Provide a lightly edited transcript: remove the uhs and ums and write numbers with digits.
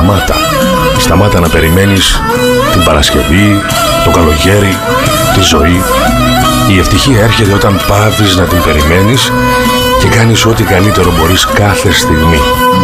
σταμάτα. Σταμάτα να περιμένεις την Παρασκευή, το καλοκαίρι, τη ζωή. Η ευτυχία έρχεται όταν πάβεις να την περιμένεις και κάνεις ό,τι καλύτερο μπορείς κάθε στιγμή.